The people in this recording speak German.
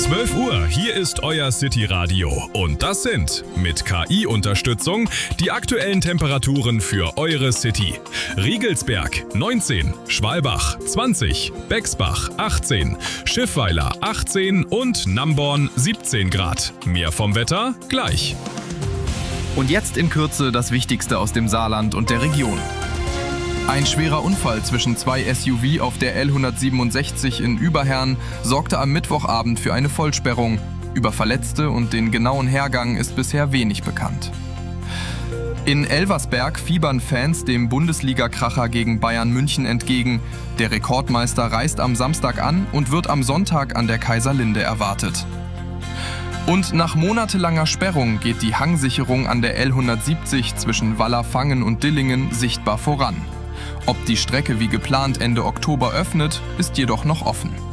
12 Uhr, hier ist euer City Radio und das sind mit KI-Unterstützung die aktuellen Temperaturen für eure City. Riegelsberg 19, Schwalbach 20, Bexbach 18, Schiffweiler 18 und Namborn 17 Grad. Mehr vom Wetter gleich. Und jetzt in Kürze das Wichtigste aus dem Saarland und der Region. Ein schwerer Unfall zwischen zwei SUV auf der L167 in Überherrn sorgte am Mittwochabend für eine Vollsperrung. Über Verletzte und den genauen Hergang ist bisher wenig bekannt. In Elversberg fiebern Fans dem Bundesliga-Kracher gegen Bayern München entgegen. Der Rekordmeister reist am Samstag an und wird am Sonntag an der Kaiserlinde erwartet. Und nach monatelanger Sperrung geht die Hangsicherung an der L170 zwischen Wallerfangen und Dillingen sichtbar voran. Ob die Strecke wie geplant Ende Oktober öffnet, ist jedoch noch offen.